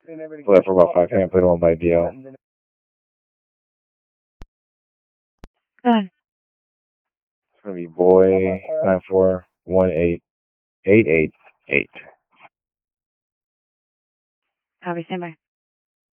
Play for about 5 p.m. Played one by DL. It's gonna be boy 9418888. Copy, stand by.